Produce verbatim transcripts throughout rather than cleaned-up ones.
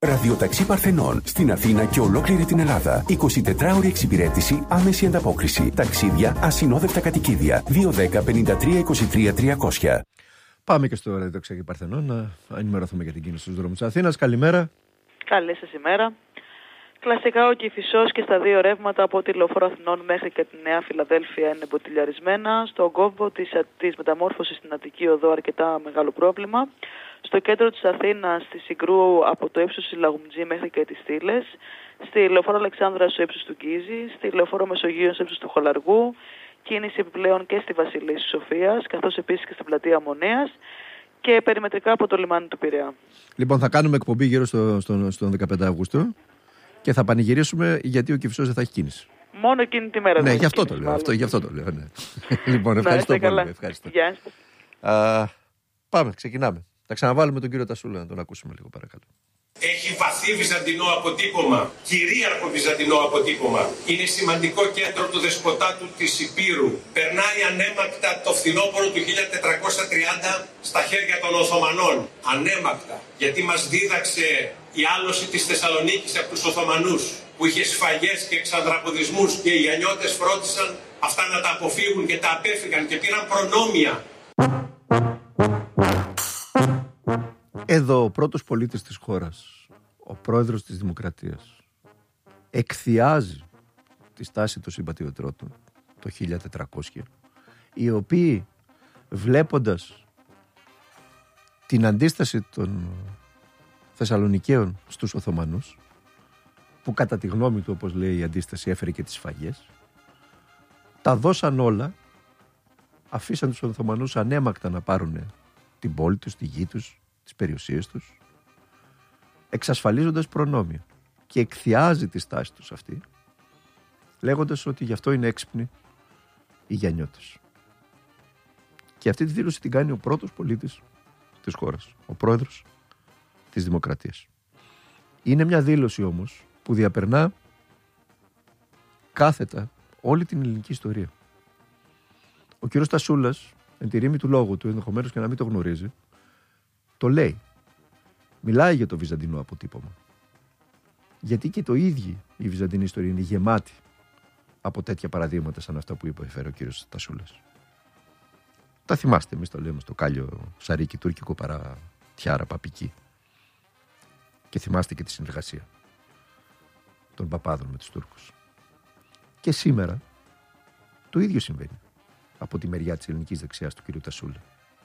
Ραδιοταξί Παρθενών στην Αθήνα και ολόκληρη την Ελλάδα. εικοσιτετράωρη εξυπηρέτηση, άμεση ανταπόκριση. Ταξίδια, ασυνόδευτα κατοικίδια. δύο δέκα πενήντα τρία είκοσι τρία τριακόσια. Πάμε και στο Ραδιοταξί Παρθενών να ενημερωθούμε για την κίνηση στους δρόμους της Αθήνας. Καλημέρα. Καλή σας ημέρα. Κλασικά ο Κηφισός και στα δύο ρεύματα από τη Λεωφόρο Αθηνών μέχρι και τη Νέα Φιλαδέλφια είναι μποτιλιαρισμένα. Στον κόμβο της, της μεταμόρφωσης στην Αττική Οδό αρκετά μεγάλο πρόβλημα. Στο κέντρο της Αθήνας, στη Συγκρού, από το ύψος της Λαγουμτζή μέχρι και τις Στήλες. Στη Λεωφόρο Αλεξάνδρας στο ύψος του Γκίζη. Στη Λεωφόρο Μεσογείων στο ύψος του Χολαργού. Κίνηση επιπλέον και στη Βασιλής της Σοφίας, καθώς επίσης και στην πλατεία Μονέας. Και περιμετρικά από το λιμάνι του Πειραιά. Λοιπόν, θα κάνουμε εκπομπή γύρω στο, στο, στον δεκαπέντε Αυγούστου και θα πανηγυρίσουμε γιατί ο Κηφισός δεν θα έχει κίνηση. Μόνο εκείνη τη μέρα. Ναι, γι' αυτό το λέω. Αυτό, γι' αυτό το λέω ναι. Λοιπόν, ευχαριστώ πολύ. Ευχαριστώ. Γεια σας. Α, πάμε, ξεκινάμε. Θα ξαναβάλουμε τον κύριο Τασούλα να τον ακούσουμε λίγο, παρακαλώ. Έχει βαθύ βυζαντινό αποτύπωμα, κυρίαρχο βυζαντινό αποτύπωμα. Είναι σημαντικό κέντρο του δεσποτάτου της Υπήρου. Περνάει ανέμακτα το φθινόπωρο του χίλια τετρακόσια τριάντα στα χέρια των Οθωμανών. Ανέμακτα, γιατί μας δίδαξε η άλωση της Θεσσαλονίκης από τους Οθωμανούς, που είχε σφαγές και εξανδραποδισμούς και οι Ιαννιώτες φρόντισαν αυτά να τα αποφύγουν και τα απέφυγαν και πήραν προνόμια. Εδώ ο πρώτος πολίτης της χώρας, ο πρόεδρος της Δημοκρατίας, εκθιάζει τη στάση των συμπατιωτρών του το χίλια τετρακόσια, οι οποίοι βλέποντας την αντίσταση των Θεσσαλονικαίων στους Οθωμανούς, που κατά τη γνώμη του, όπως λέει η αντίσταση, έφερε και τις σφαγές, τα δώσαν όλα, αφήσαν τους Οθωμανούς ανέμακτα να πάρουν την πόλη τους, τη γη τους, τις περιουσίες τους, εξασφαλίζοντας προνόμια, και εκθιάζει τη στάση τους αυτή, λέγοντας ότι γι' αυτό είναι έξυπνοι οι Γιαννιώτες. Και αυτή τη δήλωση την κάνει ο πρώτος πολίτης της χώρας, ο πρόεδρος της Δημοκρατίας. Είναι μια δήλωση όμως που διαπερνά κάθετα όλη την ελληνική ιστορία. Ο κύριος Τασούλας, εν τη ρήμη του λόγου του, ενδεχομένως και να μην το γνωρίζει, το λέει. Μιλάει για το βυζαντινό αποτύπωμα. Γιατί και το ίδιο η βυζαντινή ιστορία είναι γεμάτη από τέτοια παραδείγματα σαν αυτά που είπε ο κύριος Τασούλας. Τα θυμάστε, εμείς το λέμε στο κάλιο σαρίκι τουρκικό παρά τιάρα παπική. Και θυμάστε και τη συνεργασία των παπάδων με τους Τούρκους. Και σήμερα το ίδιο συμβαίνει από τη μεριά της ελληνικής δεξιάς του κύριου Τασούλα.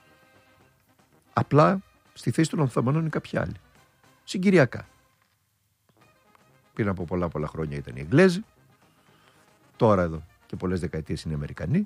Απλά στη θέση των Οθωμανών είναι κάποιοι άλλοι. Συγκυριακά. Πριν από πολλά πολλά χρόνια ήταν οι Εγγλέζοι. Τώρα εδώ και πολλές δεκαετίες είναι οι Αμερικανοί.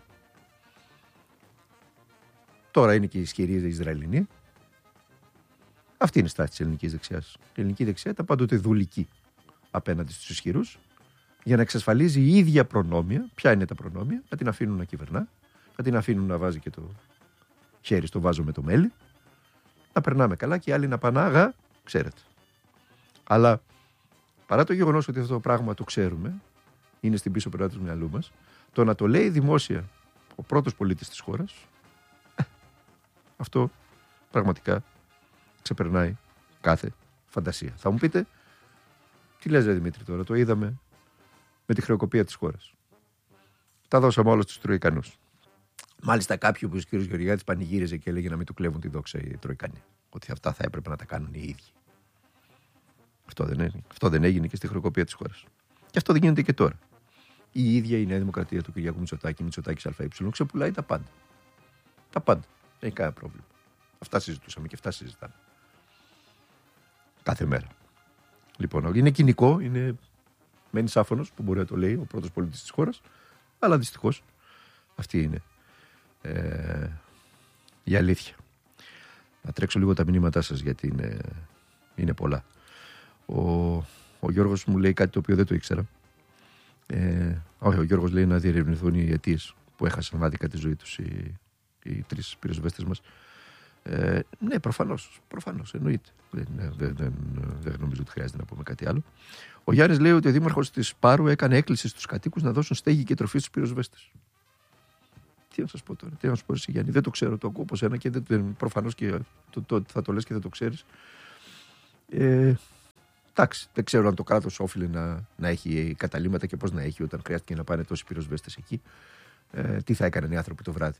Τώρα είναι και οι ισχυροί Ισραηλινοί. Αυτή είναι η στάση της ελληνικής δεξιάς. Η ελληνική δεξιά ήταν πάντοτε δουλική απέναντι στους ισχυρούς, για να εξασφαλίζει η ίδια προνόμια. Ποια είναι τα προνόμια? Να την αφήνουν να κυβερνά, να την αφήνουν να βάζει και το χέρι στο βάζο με το μέλι, να περνάμε καλά και οι άλλοι να πάνε άγα, ξέρετε. Αλλά παρά το γεγονός ότι αυτό το πράγμα το ξέρουμε, είναι στην πίσω πλευρά του μυαλού μας, το να το λέει δημόσια ο πρώτος πολίτης της χώρας, αυτό πραγματικά ξεπερνάει κάθε φαντασία. Θα μου πείτε, τι λες ρε Δημήτρη τώρα, το είδαμε με τη χρεοκοπία της χώρας. Τα δώσαμε όλα στους Τροικανούς. Μάλιστα κάποιοι, όπως ο κ. Γεωργιάδης, πανηγύριζε και έλεγε να μην του κλέβουν τη δόξα οι Τροικανοί. Ότι αυτά θα έπρεπε να τα κάνουν οι ίδιοι. Αυτό δεν έγινε, αυτό δεν έγινε και στη χρεοκοπία της χώρας. Και αυτό δεν γίνεται και τώρα. Η ίδια η Νέα Δημοκρατία του Κυριάκου Μητσοτάκη, Μητσοτάκης ΑΕ, ξεπουλάει τα πάντα. Τα πάντα. Δεν έχει κανένα πρόβλημα. Αυτά συζητούσαμε και αυτά συζητάμε. Κάθε μέρα. Λοιπόν, είναι κοινικό, είναι μένει άφωνος που μπορεί να το λέει ο πρώτος πολίτης της χώρας, αλλά δυστυχώς αυτή είναι ε, η αλήθεια. Να τρέξω λίγο τα μηνύματά σας γιατί είναι, είναι πολλά. Ο, ο Γιώργος μου λέει κάτι το οποίο δεν το ήξερα. Ε, όχι, ο Γιώργος λέει να διερευνηθούν οι αιτίες που έχασαν άδικα τη ζωή τους οι, οι τρεις πυροσβέστες μας. Ε, ναι, προφανώς, προφανώς, εννοείται. Δεν, δεν, δεν, δεν νομίζω ότι χρειάζεται να πούμε κάτι άλλο. Ο Γιάννης λέει ότι ο δήμαρχος της Πάρου έκανε έκκληση στους κατοίκους να δώσουν στέγη και τροφή στους πυροσβέστες. Τι να σας πω τώρα, τι να σας πω εσύ Γιάννη, δεν το ξέρω, το ακούω από σένα και δεν, προφανώς και το, το, θα το λες και δεν το ξέρεις. Ε, Εντάξει, δεν ξέρω αν το κράτος όφιλε να, να έχει καταλύματα και πώς να έχει όταν χρειάστηκε να πάνε τόσοι πυροσβέστες εκεί. Ε, τι θα έκαναν οι άνθρωποι το βράδυ.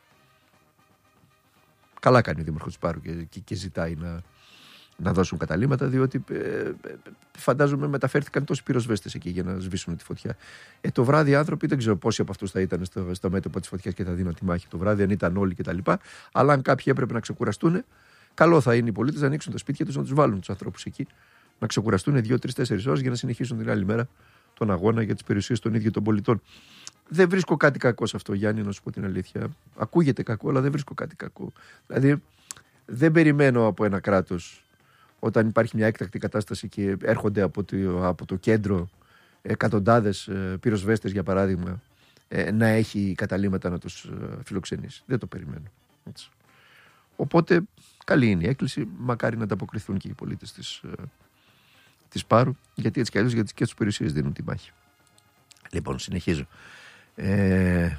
Καλά κάνει ο Δήμαρχος Πάρου και, και, και ζητάει να, να δώσουν καταλύματα, διότι ε, ε, φαντάζομαι μεταφέρθηκαν τόσοι πυροσβέστες εκεί για να σβήσουν τη φωτιά. Ε, το βράδυ οι άνθρωποι δεν ξέρω πόσοι από αυτούς θα ήταν στο, στο μέτωπο της φωτιάς και θα δίναν τη μάχη το βράδυ, αν ήταν όλοι κτλ. Αλλά αν κάποιοι έπρεπε να ξεκουραστούν, καλό θα είναι οι πολίτες να ανοίξουν τα σπίτια τους, να τους βάλουν τους ανθρώπους εκεί, να ξεκουραστούν δύο, τρεις, τέσσερις ώρες για να συνεχίσουν την άλλη μέρα τον αγώνα για τις περιουσίες των ίδιων των πολιτών. Δεν βρίσκω κάτι κακό σε αυτό, Γιάννη, να σου πω την αλήθεια. Ακούγεται κακό, αλλά δεν βρίσκω κάτι κακό. Δηλαδή, δεν περιμένω από ένα κράτος, όταν υπάρχει μια έκτακτη κατάσταση και έρχονται από το, από το κέντρο εκατοντάδες πυροσβέστες, για παράδειγμα, να έχει καταλύματα να τους φιλοξενήσει. Δεν το περιμένω. Έτσι. Οπότε, καλή είναι η έκκληση. Μακάρι να ανταποκριθούν και οι πολίτες της, της Πάρου, γιατί έτσι κι αλλιώς για τις και τις περιουσίες δίνουν τη μάχη. Λοιπόν, συνεχίζω. Ε,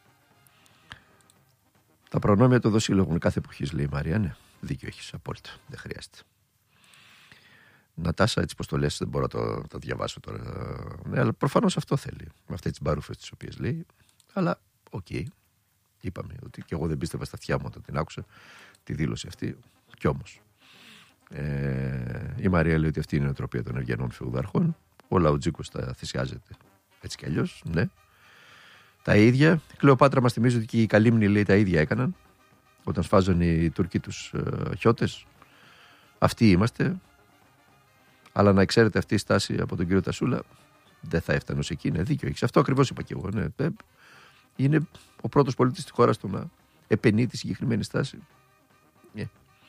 τα προνόμια του δοσύλλογου κάθε εποχής, λέει η Μαρία. Ναι, δίκιο έχεις, απόλυτα. Δεν χρειάζεται. Νατάσα, έτσι πως το λες, δεν μπορώ να το, το διαβάσω τώρα. Ναι, αλλά προφανώς αυτό θέλει. Με αυτές τις μπαρούφες τις οποίες λέει. Αλλά, οκ. Okay. Είπαμε ότι και εγώ δεν πίστευα στα αυτιά μου όταν την άκουσα τη δήλωση αυτή. Κι όμως. Ε, η Μαρία λέει ότι αυτή είναι η νοοτροπία των Ευγενών Φεουδαρχών. Ο Λαουτζίκος τα θυσιάζεται έτσι κι αλλιώς, ναι. Τα ίδια. Η Κλεοπάτρα μας θυμίζει ότι και οι Καλύμνοι, λέει, τα ίδια έκαναν όταν σφάζαν οι Τούρκοι τους ε, χιώτες. Αυτοί είμαστε. Αλλά να ξέρετε, αυτή η στάση από τον κύριο Τασούλα δεν θα έφτανε ως εκεί. Είναι δίκιο. Έχεις. Αυτό ακριβώς είπα και εγώ. Ναι. Είναι ο πρώτος πολίτης της χώρας του να επενεί τη συγκεκριμένη στάση. Yeah.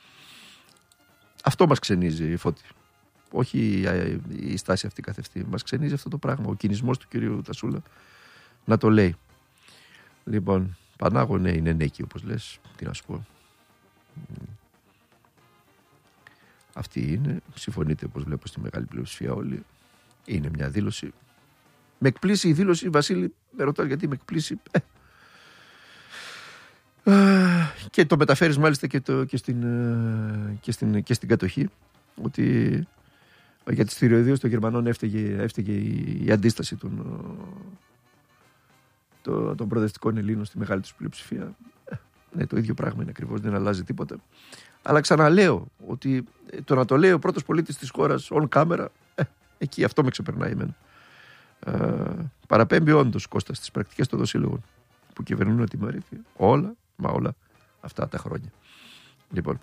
Αυτό μας ξενίζει, Φώτη. Όχι η στάση αυτή καθ' αυτή. Μας ξενίζει αυτό το πράγμα. Ο κινησμός του κυρίου Τασούλα να το λέει. Λοιπόν, Πανάγο, ναι, είναι νέκη, όπως λες. Τι να σου πω. Αυτή είναι. Συμφωνείτε, όπως βλέπω, στη μεγάλη πλειοψηφία όλοι. Είναι μια δήλωση. Με εκπλήσει η δήλωση, Βασίλη. Με ρωτάς γιατί με εκπλήσει. Ε. Και το μεταφέρεις μάλιστα και, το, και, στην, και, στην, και στην κατοχή. Ότι για τις θηριωδίες των Γερμανών έφταιγε, έφταιγε η, η αντίσταση των, των, των προοδευτικών Ελλήνων στη μεγάλη τους πλειοψηφία. Ε, ναι, το ίδιο πράγμα είναι ακριβώς, δεν αλλάζει τίποτα. Αλλά ξαναλέω ότι το να το λέει ο πρώτος πολίτης της χώρας on camera, ε, εκεί αυτό με ξεπερνάει εμένα. Ε, παραπέμπει όντως, Κώστα, στις πρακτικές των δοσύλλογων που κυβερνούν τη Μαρίτη όλα, μα όλα αυτά τα χρόνια. Λοιπόν,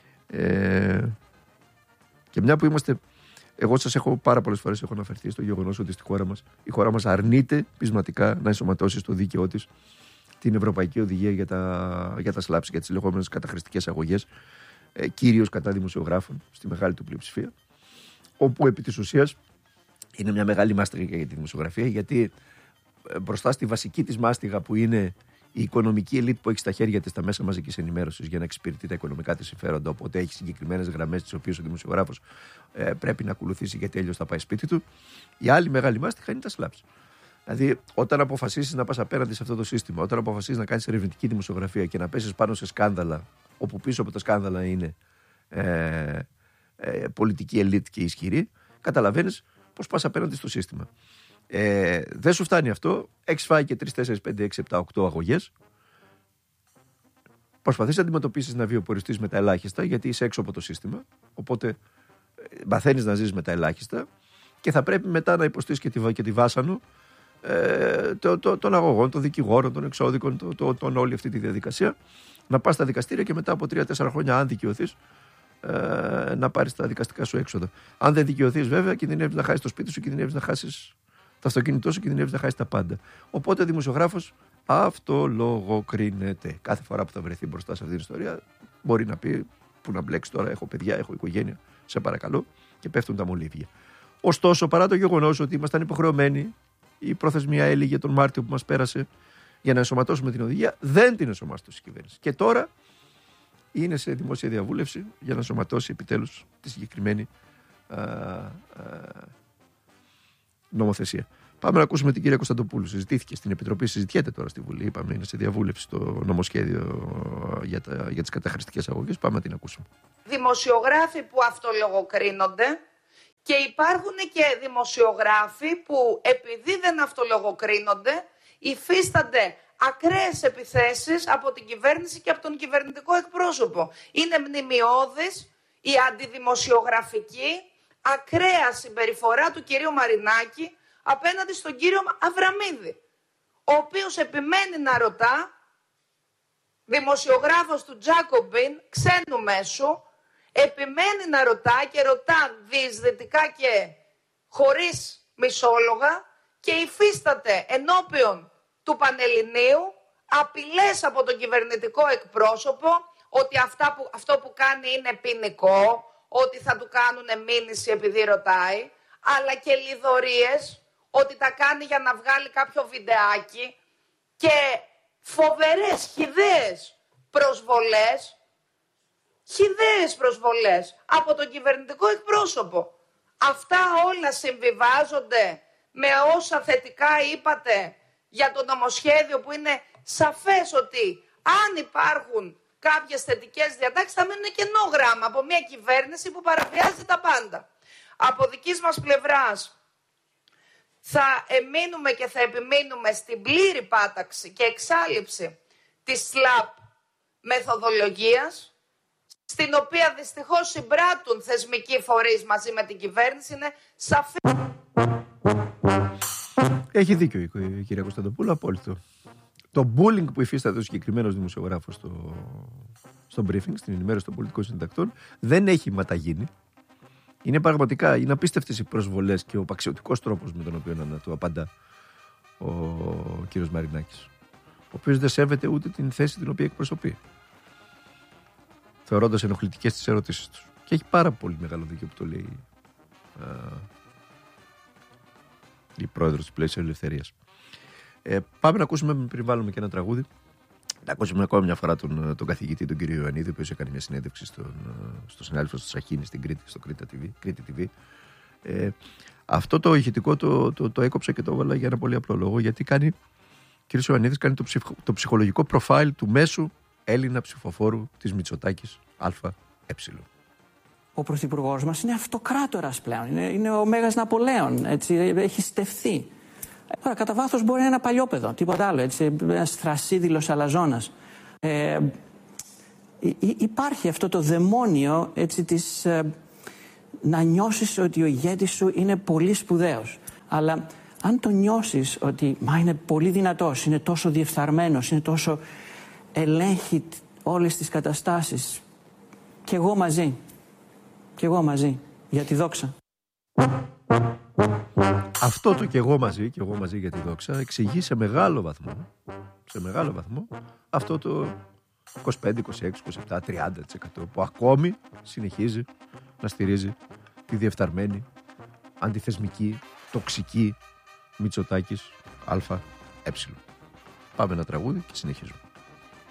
ε, και μια που είμαστε, εγώ σας έχω πάρα πολλές φορές έχω αναφερθεί στο γεγονός ότι στη χώρα μας, η χώρα μας αρνείται πεισματικά να ενσωματώσει στο δίκαιό της την Ευρωπαϊκή Οδηγία για τα, για τα σλάψη, για τις λεγόμενες καταχρηστικές αγωγές, ε, κυρίως κατά δημοσιογράφων, στη μεγάλη του πλειοψηφία, όπου επί της ουσίας είναι μια μεγάλη μάστιγα για τη δημοσιογραφία, γιατί μπροστά στη βασική της μάστιγα που είναι η οικονομική ελίτ που έχει στα χέρια της τα μέσα μαζικής ενημέρωσης για να εξυπηρετεί τα οικονομικά της συμφέροντα, οπότε έχει συγκεκριμένες γραμμές τις οποίες ο δημοσιογράφος ε, πρέπει να ακολουθήσει γιατί αλλιώς θα πάει σπίτι του. Η άλλη μεγάλη μάστιγα είναι τα σλάψη. Δηλαδή, όταν αποφασίσεις να πας απέναντι σε αυτό το σύστημα, όταν αποφασίσεις να κάνεις ερευνητική δημοσιογραφία και να πέσεις πάνω σε σκάνδαλα, όπου πίσω από τα σκάνδαλα είναι ε, ε, πολιτική ελίτ και ισχυρή, καταλαβαίνεις πώς πας απέναντι στο σύστημα. Ε, δεν σου φτάνει αυτό. Έχεις φάει και τρία, τέσσερα, πέντε, έξι, επτά, οκτώ αγωγές. Προσπαθείς να αντιμετωπίσεις να βιοποριστείς με τα ελάχιστα, γιατί είσαι έξω από το σύστημα. Οπότε μαθαίνεις να ζεις με τα ελάχιστα και θα πρέπει μετά να υποστείς και τη, και τη βάσανο ε, το, το, των αγωγών, των δικηγόρων, των εξώδικων, το, το, τον όλη αυτή τη διαδικασία. Να πας στα δικαστήρια και μετά από τρία τέσσερα χρόνια, αν δικαιωθείς, ε, να πάρεις τα δικαστικά σου έξοδα. Αν δεν δικαιωθείς, βέβαια, κινδυνεύεις να χάσεις το σπίτι σου, κινδυνεύεις να χάσεις το αυτοκίνητό σου, κινδυνεύεις να χάσεις τα πάντα. Οπότε ο δημοσιογράφος αυτολογοκρίνεται. Κάθε φορά που θα βρεθεί μπροστά σε αυτή την ιστορία, μπορεί να πει: πού να μπλέξει τώρα, έχω παιδιά, έχω οικογένεια, σε παρακαλώ, και πέφτουν τα μολύβια. Ωστόσο, παρά το γεγονός ότι ήμασταν υποχρεωμένοι, η προθεσμία έλεγε τον Μάρτιο που μας πέρασε για να ενσωματώσουμε την οδηγία, δεν την ενσωμάτωσε η κυβέρνηση. Και τώρα είναι σε δημόσια διαβούλευση για να ενσωματώσει επιτέλους τη συγκεκριμένη α, α, νομοθεσία. Πάμε να ακούσουμε την κυρία Κωνσταντοπούλου. Συζητήθηκε στην Επιτροπή, συζητιέται τώρα στη Βουλή. Είπαμε, είναι σε διαβούλευση το νομοσχέδιο για, τα, για τις καταχρηστικές αγωγές. Πάμε να την ακούσουμε. Δημοσιογράφοι που αυτολογοκρίνονται Και υπάρχουν και δημοσιογράφοι που επειδή δεν αυτολογοκρίνονται, υφίστανται ακραίες επιθέσεις από την κυβέρνηση και από τον κυβερνητικό εκπρόσωπο. Είναι μνημειώδης η αντιδημοσιογραφική ακραία συμπεριφορά του κυρίου Μαρινάκη απέναντι στον κύριο Αβραμίδη, ο οποίος επιμένει να ρωτά, δημοσιογράφος του Τζάκομπιν, ξένου μέσου, επιμένει να ρωτά και ρωτά διεισδυτικά και χωρίς μισόλογα και υφίσταται ενώπιον του Πανελληνίου απειλές από τον κυβερνητικό εκπρόσωπο ότι αυτά που, αυτό που κάνει είναι ποινικό, ότι θα του κάνουν μήνυση επειδή ρωτάει, αλλά και λιδωρίες ότι τα κάνει για να βγάλει κάποιο βιντεάκι και φοβερές, χυδαίες προσβολές, χυδαίες προσβολές από τον κυβερνητικό εκπρόσωπο. Αυτά όλα συμβιβάζονται με όσα θετικά είπατε για το νομοσχέδιο που είναι σαφές ότι αν υπάρχουν κάποιες θετικές διατάξεις θα μείνουν κενό γράμμα από μια κυβέρνηση που παραβιάζει τα πάντα. Από δικής μας πλευράς θα εμείνουμε και θα επιμείνουμε στην πλήρη πάταξη και εξάλειψη της σλαπ μεθοδολογίας, στην οποία δυστυχώς συμπράττουν θεσμικοί φορείς μαζί με την κυβέρνηση. Είναι σαφές. Έχει δίκιο η κυρία Κωνσταντοπούλου, απόλυτο. Το bullying που υφίσταται ο συγκεκριμένος δημοσιογράφος στο, στο briefing, στην ενημέρωση των πολιτικών συντακτών, δεν έχει ματαγίνει. Είναι πραγματικά, είναι απίστευτες οι προσβολές και ο παξιωτικός τρόπος με τον οποίο να του απαντά ο κύριος Μαρινάκης, ο οποίος δεν σέβεται ούτε την θέση την οποία εκπροσωπεί, θεωρώντας ενοχλητικές τις ερωτήσεις του. Και έχει πάρα πολύ μεγάλο δίκιο που το λέει α, η πρόεδρος του Πλαίσιο Ελευθερίας. Ε, πάμε να ακούσουμε, πριν βάλουμε και ένα τραγούδι, να ακούσουμε ακόμα μια φορά τον, τον καθηγητή, τον κύριο Ιωαννίδη, ο οποίος έκανε μια συνέντευξη στον, στο συνάδελφο του Σαχίνη στην Κρήτη, στο Κρήτη τι βι. Κρήτη τι βι. Ε, αυτό το ηχητικό το, το, το έκοψα και το έβαλα για ένα πολύ απλό λόγο, γιατί κάνει, ο κύριος Ιωαννίδης κάνει το, ψυχ, το ψυχολογικό προφάιλ του μέσου Έλληνα ψηφοφόρου της Μητσοτάκης ΑΕ. Ο πρωθυπουργός μας είναι αυτοκράτορας πλέον, είναι, είναι ο Μέγας Ναπολέον, έτσι, έχει στεφθεί. Τώρα, κατά βάθος μπορεί να είναι ένα παλιόπαιδο, τίποτα άλλο, έτσι, ένας θρασίδηλος αλαζόνας. Ε, υ, υπάρχει αυτό το δαιμόνιο, έτσι, της, ε, να νιώσεις ότι ο ηγέτης σου είναι πολύ σπουδαίος. Αλλά αν το νιώσεις ότι μα είναι πολύ δυνατός, είναι τόσο διεφθαρμένος, είναι τόσο ελέγχει όλες τις καταστάσεις, κι εγώ μαζί, κι εγώ μαζί, για τη δόξα. Αυτό το κι εγώ μαζί, κι εγώ μαζί για τη δόξα, εξηγεί σε μεγάλο βαθμό, σε μεγάλο βαθμό αυτό το είκοσι πέντε, είκοσι έξι, είκοσι επτά, τριάντα τοις εκατό που ακόμη συνεχίζει να στηρίζει τη διεφθαρμένη, αντιθεσμική, τοξική Μητσοτάκης ΑΕ. Πάμε ένα τραγούδι και συνεχίζουμε.